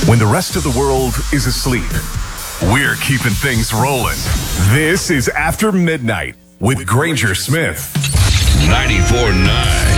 When the rest of the world is asleep, we're keeping things rolling. This is After Midnight with Granger Smith. 94.9